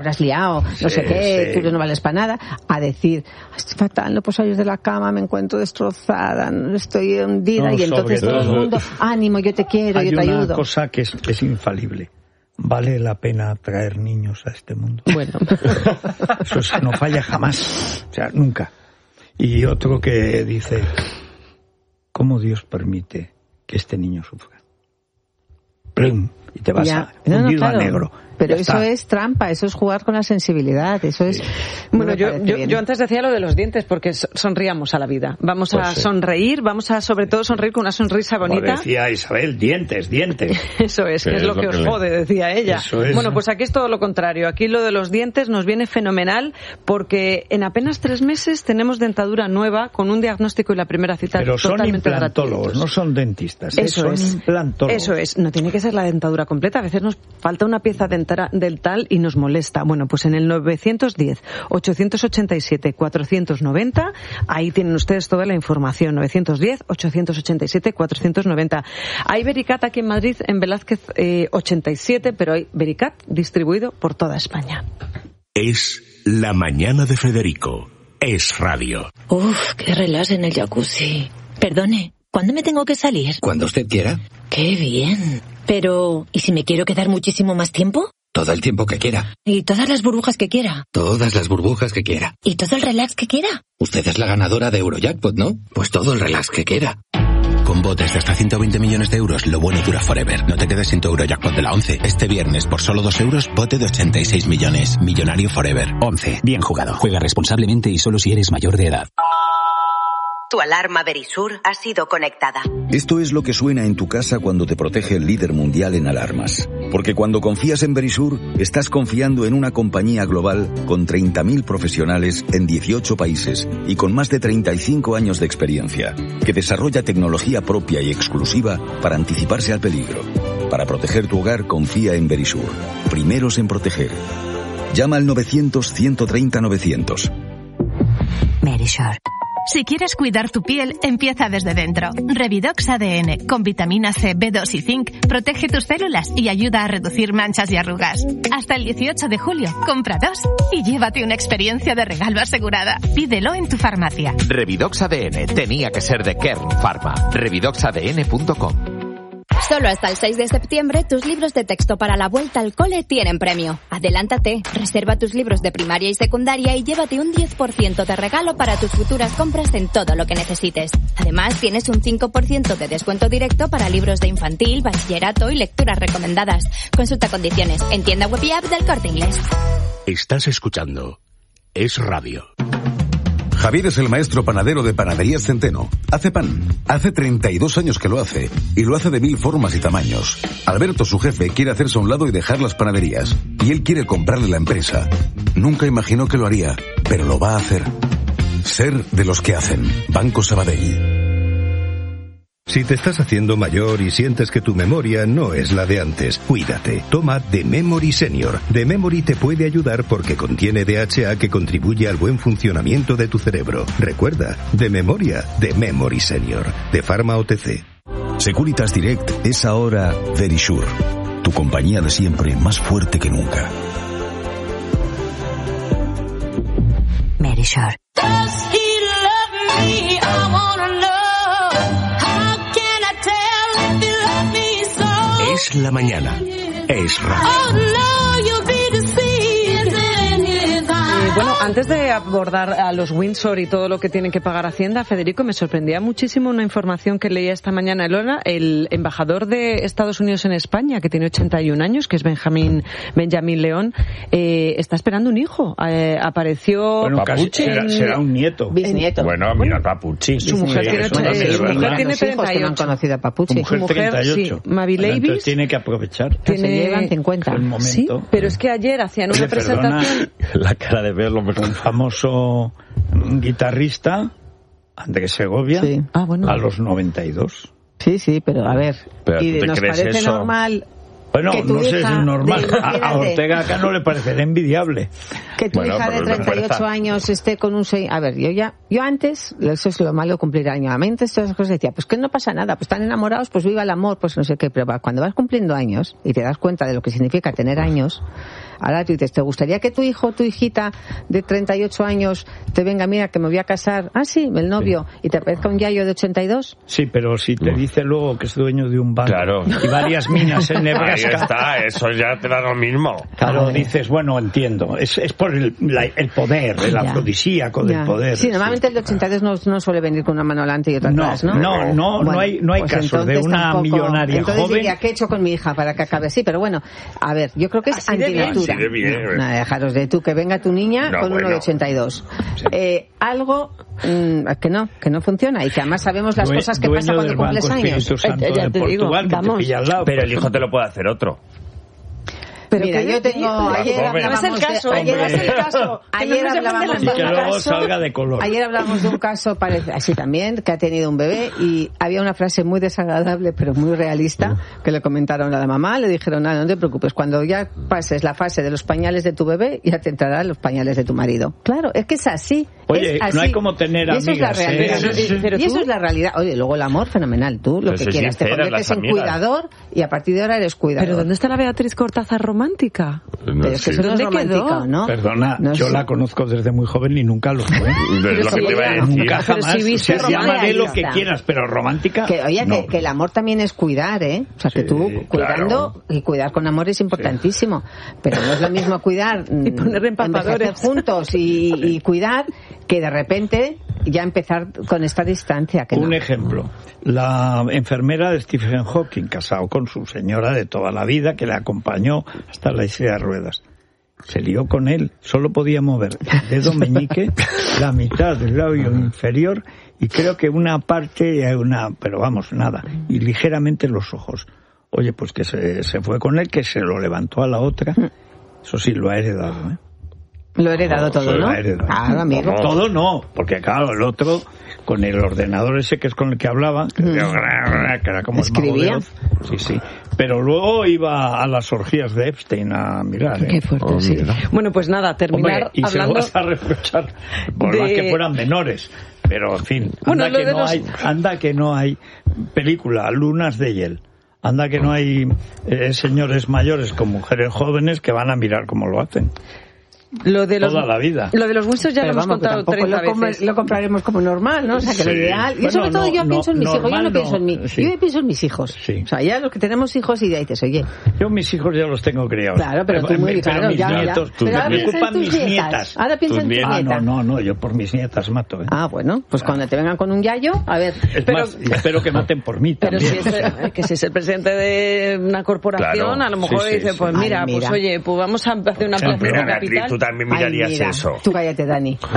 habrás liado, no sé qué, tú no vales para nada, a decir, estoy fatal, no puedo salir de la cama, me encuentro destrozada, estoy hundida, y entonces todo el mundo, ánimo, yo te quiero, yo te ayudo. Hay una cosa que es infalible. ¿Vale la pena traer niños a este mundo? Bueno. Eso no falla jamás, o sea, nunca. Y otro que dice, ¿cómo Dios permite que este niño sufra? ¡Plum! Y te vas a hundir a negro. Pero eso es trampa, eso es jugar con la sensibilidad, eso es... Bueno, yo antes decía lo de los dientes, porque sonríamos a la vida. Vamos a sonreír, vamos a sobre todo sonreír con una sonrisa bonita. Como decía Isabel, dientes. Eso es, que es lo que os jode, decía ella. Bueno, pues aquí es todo lo contrario. Aquí lo de los dientes nos viene fenomenal, porque en apenas 3 meses tenemos dentadura nueva, con un diagnóstico y la primera cita pero totalmente gratuitos. Pero son implantólogos, no son dentistas. Son implantólogos. Eso es, no tiene que ser la dentadura completa. A veces nos falta una pieza dental y nos molesta. Bueno, pues en el 910-887-490, ahí tienen ustedes toda la información. 910-887-490. Hay Vericat aquí en Madrid, en Velázquez 87, pero hay Vericat distribuido por toda España. Es la mañana de Federico. Es radio. Uf, qué relax en el jacuzzi. Perdone, ¿cuándo me tengo que salir? Cuando usted quiera. Qué bien. Pero, ¿y si me quiero quedar muchísimo más tiempo? Todo el tiempo que quiera. ¿Y todas las burbujas que quiera? Todas las burbujas que quiera. ¿Y todo el relax que quiera? Usted es la ganadora de Eurojackpot, ¿no? Pues todo el relax que quiera. Con botes de hasta 120 millones de euros, lo bueno dura forever. No te quedes sin tu Eurojackpot de la 11. Este viernes, por solo 2 euros, bote de 86 millones. Millonario forever. 11. Bien jugado. Juega responsablemente y solo si eres mayor de edad. Tu alarma Verisur ha sido conectada. Esto es lo que suena en tu casa cuando te protege el líder mundial en alarmas. Porque cuando confías en Verisur, estás confiando en una compañía global con 30.000 profesionales en 18 países y con más de 35 años de experiencia, que desarrolla tecnología propia y exclusiva para anticiparse al peligro. Para proteger tu hogar, confía en Verisur. Primeros en proteger. Llama al 900-130-900. Verisur. Si quieres cuidar tu piel, empieza desde dentro. Revidox ADN, con vitamina C, B2 y zinc, protege tus células y ayuda a reducir manchas y arrugas. Hasta el 18 de julio, compra 2 y llévate una experiencia de regalo asegurada. Pídelo en tu farmacia. Revidox ADN, tenía que ser de Kern Pharma. Revidoxadn.com. Solo hasta el 6 de septiembre, tus libros de texto para la vuelta al cole tienen premio. Adelántate, reserva tus libros de primaria y secundaria y llévate un 10% de regalo para tus futuras compras en todo lo que necesites. Además, tienes un 5% de descuento directo para libros de infantil, bachillerato y lecturas recomendadas. Consulta condiciones en tienda web y app del Corte Inglés. Estás escuchando Es Radio. Javier es el maestro panadero de Panaderías Centeno. Hace pan. Hace 32 años que lo hace. Y lo hace de 1000 formas y tamaños. Alberto, su jefe, quiere hacerse a un lado y dejar las panaderías. Y él quiere comprarle la empresa. Nunca imaginó que lo haría, pero lo va a hacer. Ser de los que hacen. Banco Sabadell. Si te estás haciendo mayor y sientes que tu memoria no es la de antes, cuídate. Toma The Memory Senior. The Memory te puede ayudar porque contiene DHA que contribuye al buen funcionamiento de tu cerebro. Recuerda, de memoria, The Memory Senior. De Pharma OTC. Securitas Direct es ahora Verisur. Tu compañía de siempre, más fuerte que nunca. Verisur. Es la mañana. Es radio. Bueno, antes de abordar a los Windsor y todo lo que tienen que pagar Hacienda, Federico, me sorprendía muchísimo una información que leía esta mañana en Lona. El embajador de Estados Unidos en España, que tiene 81 años, que es Benjamín León, está esperando un hijo. Apareció... Bueno, Papuchi. Será un nieto. Bisnieto. Bueno, mira, Papuchi. Su mujer tiene 38. Que no han conocido a Papuchi. Su mujer 38. Sí, Mavi Levis. Entonces tiene que aprovechar. Se llevan 50. El momento. Sí, pero es que ayer hacían una presentación... La cara de verlo, pero un famoso guitarrista, Andrés Segovia, sí. A los 92. Sí, pero a ver, pero y nos parece eso? Normal. Bueno, no sé si es normal. A Ortega acá no le parecerá envidiable. Que tu hija de 38 años esté con un... A ver, yo antes, eso es lo malo de cumplir años. Antes todas esas cosas decía, pues que no pasa nada, pues están enamorados, pues viva el amor, pues no sé qué. Pero cuando vas cumpliendo años y te das cuenta de lo que significa tener años, Ahora tú dices, ¿te gustaría que tu hijo o tu hijita de 38 años te venga, mira, que me voy a casar? Ah, sí, el novio, y te aparezca un yayo de 82. Sí, pero si te dice luego que es dueño de un banco y varias minas en Nebraska. Ahí está, eso ya te da lo mismo. Claro, dices, bueno, entiendo. Es por el poder, el afrodisíaco del poder. Sí, normalmente el de 82 no suele venir con una mano delante y otra atrás, ¿no? No hay pues caso de una tampoco, millonaria entonces joven. Diría, ¿qué he hecho con mi hija para que acabe así? Pero bueno, a ver, yo creo que es antinatura. No, dejaros de tú, que venga tu niña con uno de 82. Sí. Algo que no funciona y que además sabemos las cosas que pasan cuando cumples años. Ya te digo, vamos. Pero el hijo te lo puede hacer otro. Pero mira, yo tengo... Ayer hablábamos de un caso, parece, así también, que ha tenido un bebé y había una frase muy desagradable, pero muy realista, que le comentaron a la mamá, le dijeron, no te preocupes, cuando ya pases la fase de los pañales de tu bebé, ya te entrarán los pañales de tu marido. Claro, es que es así. Oye, es así. No hay como tener amigas. Eso es la realidad. Y eso es la realidad. Oye, luego el amor, fenomenal. Tú lo que quieras, te conviertes en cuidador y a partir de ahora eres cuidador. ¿Pero dónde está la Beatriz Cortázar romántica? Pero es que eso no es romántico, ¿no? Perdona, yo la conozco desde muy joven y nunca lo fue. Nunca jamás. Llámale lo que quieras, pero romántica. Que el amor también es cuidar, ¿eh? O sea, que tú cuidando y cuidar con amor es importantísimo. Pero no es lo mismo cuidar y poner empapadores juntos y cuidar que de repente ya empezar con esta distancia. Un ejemplo, la enfermera de Stephen Hawking, casado con su señora de toda la vida, que le acompañó hasta la silla de ruedas. Se lió con él, solo podía mover el dedo meñique, la mitad del labio inferior y creo que una parte, pero vamos, nada, y ligeramente los ojos. Oye, pues que se fue con él, que se lo levantó a la otra. Eso sí, lo ha heredado, ¿eh? Lo he heredado todo, ¿no? Claro, amigo. Todo no, porque claro, el otro, con el ordenador ese que es con el que hablaba, que era como escribía. Sí. Pero luego iba a las orgías de Epstein a mirar. Qué fuerte, sí. Bueno, pues nada, terminar. Hombre, y hablando... se lo vas a reprochar por más que fueran menores. Pero, en fin, anda que no hay película, Lunas de Hiel. Anda que no hay señores mayores con mujeres jóvenes que van a mirar cómo lo hacen. Toda la vida. Lo de los Windsor ya lo hemos contado 30 veces. Lo compraremos como normal, ¿no? O sea, que lo ideal. Y sobre todo yo pienso en mis hijos. Yo no pienso en mí. Yo pienso en mis hijos. Sí. O sea, ya los que tenemos hijos y ya dices, oye. Yo mis hijos ya los tengo criados. Claro, pero tú muy claro, mis nietos. Pero ahora me ocupan mis nietas. Ahora piensa en tus nietas. No, yo por mis nietas mato. Ah, bueno, pues cuando te vengan con un yayo, a ver. Espero que maten por mí también. Pero si es el presidente de una corporación, a lo mejor dice, pues mira, pues oye, pues vamos a hacer una ampliación de capital. Tú también mirarías eso. Tú cállate, Dani. Tú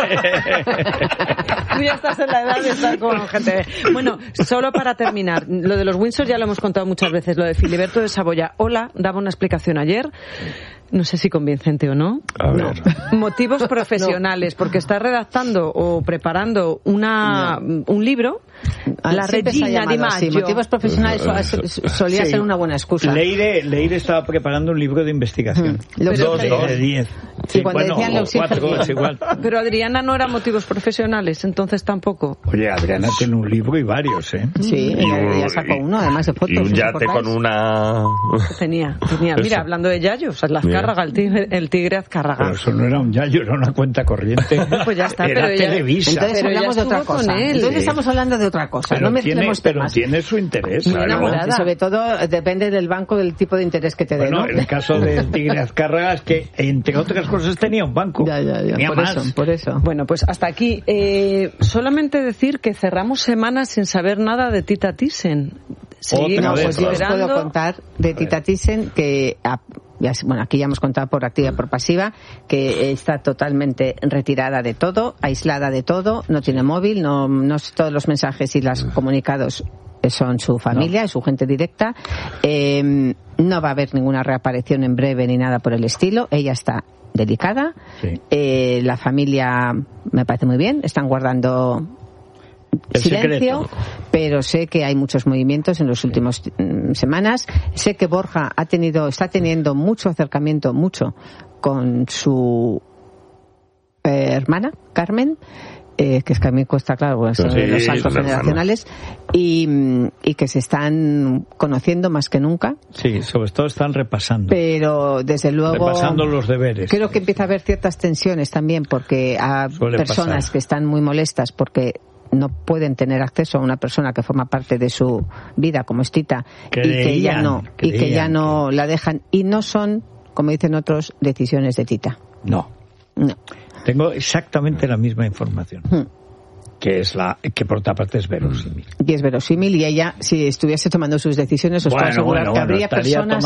ya estás en la edad de estar con gente. Bueno, solo para terminar, lo de los Windsor ya lo hemos contado muchas veces, lo de Filiberto de Saboya. Hola, daba una explicación ayer. No sé si convincente o no. A ver. Motivos profesionales, porque está redactando o preparando un libro. La Regina Di Maggio. Motivos profesionales solía ser una buena excusa. Leire estaba preparando un libro de investigación. 2 de 10. Sí, cuando decían los 4 es igual. Pero Adriana no era motivos profesionales, entonces tampoco. Oye, Adriana tiene un libro y varios, ¿eh? Sí, ella sacó uno, además de fotos. Y un yate con una... Tenía. Mira, hablando de yayos, la Azcárraga, el tigre Azcárraga. Pero eso no era un yayo, era una cuenta corriente. Pues ya está, era Televisa. Entonces hablamos de otra cosa. Entonces estamos hablando de otra cosa. Pero no mezclemos temas. Pero tiene su interés. Claro. Sobre todo depende del banco, del tipo de interés que te dé, ¿no? El caso del tigre Azcárraga es que, entre otras cosas, tenía un banco. Ya. Por eso. Bueno, pues hasta aquí. Solamente decir que cerramos semanas sin saber nada de Tita Thyssen. Pues yo os puedo contar de Tita Thyssen que... Bueno, aquí ya hemos contado por activa y por pasiva que está totalmente retirada de todo, aislada de todo, no tiene móvil, no todos los mensajes y los comunicados son su familia, es su gente directa. No va a haber ninguna reaparición en breve ni nada por el estilo. Ella está delicada. Sí. La familia me parece muy bien, están guardando silencio, pero sé que hay muchos movimientos en las últimas semanas. Sé que Borja está teniendo mucho acercamiento, con su hermana, Carmen, que es que a mí cuesta, claro, pues, los saltos generacionales, y que se están conociendo más que nunca. Sí, sobre todo están repasando. Pero, desde luego... Repasando los deberes. Creo que empieza a haber ciertas tensiones también, porque hay personas que están muy molestas porque no pueden tener acceso a una persona que forma parte de su vida, como es Tita, y que ya no la dejan, y no son, como dicen otros, decisiones de Tita. No. Tengo exactamente la misma información. Que por otra parte es verosímil. Y es verosímil, y ella, si estuviese tomando sus decisiones, os puedo asegurar que habría personas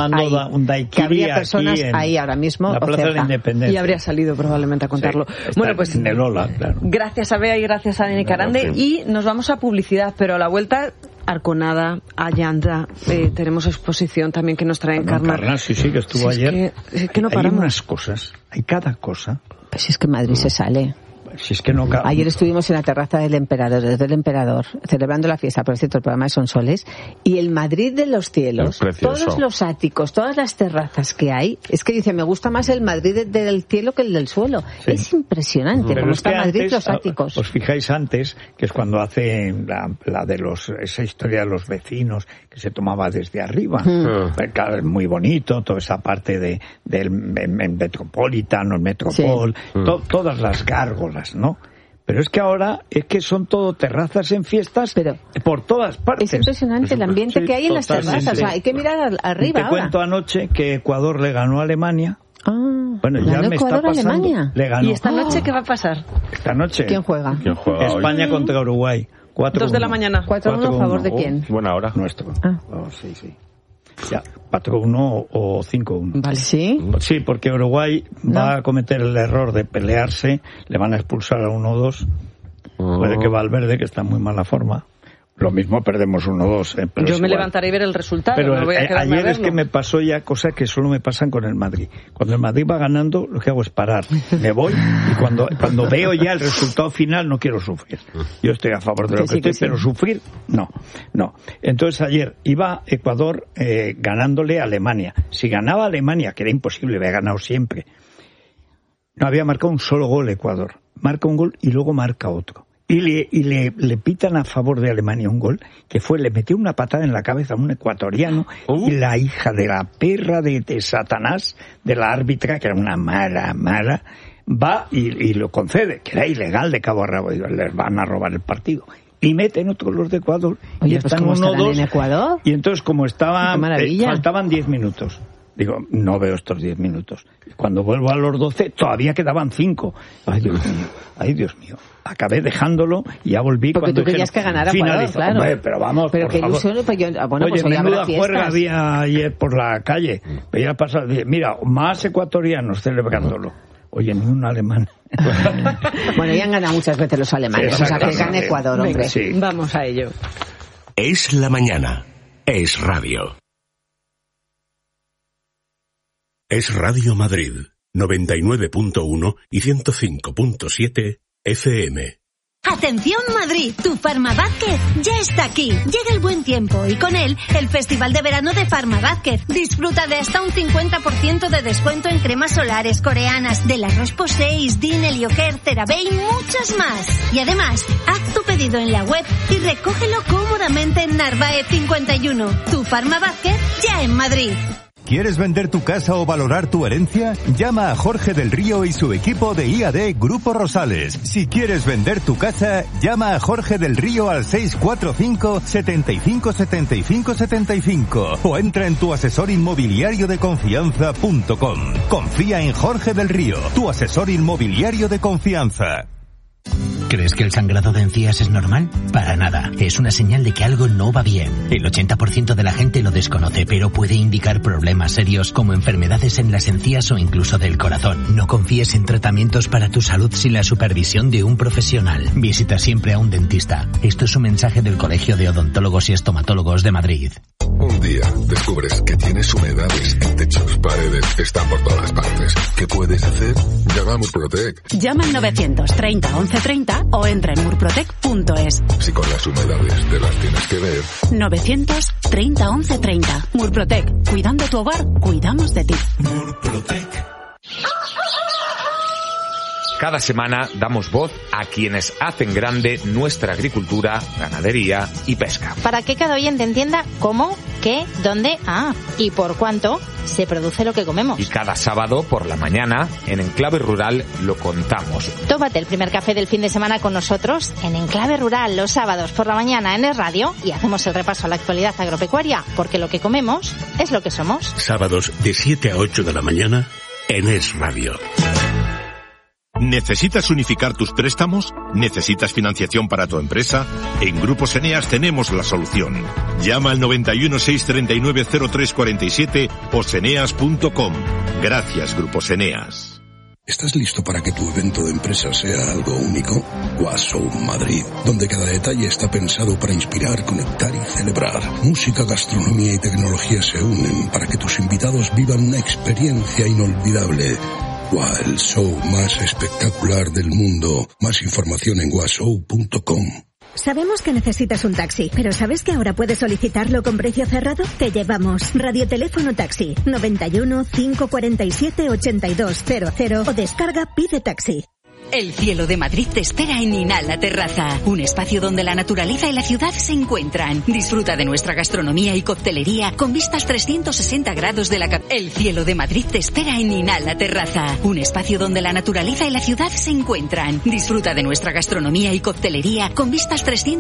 ahí ahora mismo, la Plaza de la Independencia. Y habría salido probablemente a contarlo. Bueno, pues en el Ola, claro. Gracias a Bea y gracias a Nene Carande, y nos vamos a publicidad, pero a la vuelta... Arconada, Allanta, tenemos exposición también que nos trae Encarna. Sí, que estuvo ayer. Que no paramos. Hay unas cosas, hay cada cosa. Pues es que en Madrid se sale. Si es que no cabe. Ayer estuvimos en la terraza del Emperador, celebrando la fiesta, por cierto, el programa de Sonsoles, y el Madrid de los cielos, todos los áticos, todas las terrazas que hay, es que dice, me gusta más el Madrid del cielo que el del suelo. Sí. Es impresionante cómo está Madrid, los áticos. Os fijáis antes, que es cuando hace la de esa historia de los vecinos, que se tomaba desde arriba. Claro, es muy bonito, toda esa parte del Metropolitan, el Metropol, todas las gárgolas, ¿no? Pero es que ahora son todo terrazas en fiestas por todas partes. Es impresionante el ambiente que hay en las terrazas. O sea, hay que mirar arriba. Te cuento anoche que Ecuador le ganó a Alemania. Bueno, ya me está pasando. Alemania. Le ganó. ¿Y esta noche qué va a pasar? Esta noche. ¿Quién juega? España contra Uruguay. 2 de la mañana. 4-1 a favor de quién. Buena hora. Nuestro. Sí. Ya, 4-1 o 5-1. Vale, ¿sí? Sí, porque Uruguay va a cometer el error de pelearse, le van a expulsar a 1-2. Puede que Valverde, que está en muy mala forma. Lo mismo perdemos 1-2. Pero yo me levantaré y ver el resultado. Pero no voy a ayer es que me pasó ya cosas que solo me pasan con el Madrid. Cuando el Madrid va ganando, lo que hago es parar. Me voy y cuando veo ya el resultado final no quiero sufrir. Yo estoy a favor de lo que estoy, pero sufrir, no. Entonces ayer iba Ecuador ganándole a Alemania. Si ganaba Alemania, que era imposible, había ganado siempre, no había marcado un solo gol Ecuador. Marca un gol y luego marca otro. Y le pitan a favor de Alemania un gol, que le metió una patada en la cabeza a un ecuatoriano, y la hija de la perra de Satanás, de la árbitra, que era una mala, va y lo concede, que era ilegal de cabo a rabo, y les van a robar el partido. Y meten otros los de Ecuador. Oye, y pues ¿cómo estarán en Ecuador? Y entonces, como faltaban 10 minutos. Digo, no veo estos 10 minutos. Cuando vuelvo a los 12, todavía quedaban 5. Ay, Dios mío. Acabé dejándolo y ya volví. Porque tú querías que ganara Ecuador, claro. Hombre, pero vamos, pero por qué favor. ilusión. Oye, menuda juerga había ayer por la calle. Veía pasar, mira, más ecuatorianos celebrándolo. Oye, ni un alemán. Bueno, ya han ganado muchas veces los alemanes. O sea, que gane Ecuador, hombre. Sí. Vamos a ello. Es la mañana. Es radio. Es Radio Madrid, 99.1 y 105.7 FM. Atención Madrid, tu Farmavázquez ya está aquí. Llega el buen tiempo y con él el Festival de Verano de Farmavázquez. Disfruta de hasta un 50% de descuento en cremas solares coreanas de la Roche-Posay, Deen, Helioker, CeraVe y muchas más. Y además, haz tu pedido en la web y recógelo cómodamente en Narváez 51. Tu Farmavázquez ya en Madrid. ¿Quieres vender tu casa o valorar tu herencia? Llama a Jorge del Río y su equipo de IAD Grupo Rosales. Si quieres vender tu casa, llama a Jorge del Río al 645 75 75 75 o entra en tuasesorinmobiliariodeconfianza.com. Confía en Jorge del Río, tu asesor inmobiliario de confianza. ¿Crees que el sangrado de encías es normal? Para nada. Es una señal de que algo no va bien. El 80% de la gente lo desconoce, pero puede indicar problemas serios como enfermedades en las encías o incluso del corazón. No confíes en tratamientos para tu salud sin la supervisión de un profesional. Visita siempre a un dentista. Esto es un mensaje del Colegio de Odontólogos y Estomatólogos de Madrid. Un día descubres que tienes humedades en techos, paredes, están por todas partes. ¿Qué puedes hacer? Llama a Murprotec. Llama al 930 1130 o entra en murprotec.es. Si con las humedades te las tienes que ver. 930 1130. Murprotec. Cuidando tu hogar, cuidamos de ti. Murprotec. Cada semana damos voz a quienes hacen grande nuestra agricultura, ganadería y pesca. Para que cada oyente entienda cómo, qué, dónde, y por cuánto se produce lo que comemos. Y cada sábado por la mañana, en Enclave Rural, lo contamos. Tómate el primer café del fin de semana con nosotros en Enclave Rural los sábados por la mañana en Es Radio y hacemos el repaso a la actualidad agropecuaria, porque lo que comemos es lo que somos. Sábados de 7 a 8 de la mañana en Es Radio. ¿Necesitas unificar tus préstamos? ¿Necesitas financiación para tu empresa? En Grupos Eneas tenemos la solución. Llama al 91 639 0347 o seneas.com. Gracias, Grupos Eneas. ¿Estás listo para que tu evento de empresa sea algo único? Washow Madrid, donde cada detalle está pensado para inspirar, conectar y celebrar. Música, gastronomía y tecnología se unen para que tus invitados vivan una experiencia inolvidable. El show más espectacular del mundo. Más información en washow.com. Sabemos que necesitas un taxi, pero ¿sabes que ahora puedes solicitarlo con precio cerrado? Te llevamos Radioteléfono Taxi 91 547 8200 o descarga Pide Taxi. El cielo de Madrid te espera en Inhala Terraza, un espacio donde la naturaleza y la ciudad se encuentran. Disfruta de nuestra gastronomía y coctelería con vistas 360 grados de la capital. El cielo de Madrid te espera en Inhala Terraza, un espacio donde la naturaleza y la ciudad se encuentran. Disfruta de nuestra gastronomía y coctelería con vistas 360